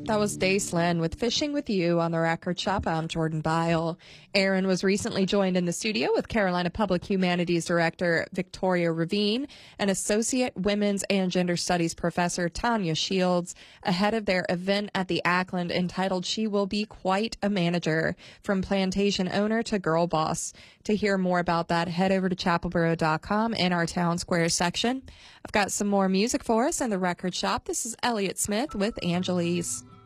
That was Daceland with Fishing with You on the Record Shop. I'm Jordan Bile. Aaron was recently joined in the studio with Carolina Public Humanities Director Victoria Ravine and Associate Women's and Gender Studies Professor Tanya Shields ahead of their event at the Ackland entitled She Will Be Quite a Manager, From Plantation Owner to Girl Boss. To hear more about that, head over to chapelboro.com in our Town Square section. I've got some more music for us in the Record Shop. This is Elliott Smith with Angeles.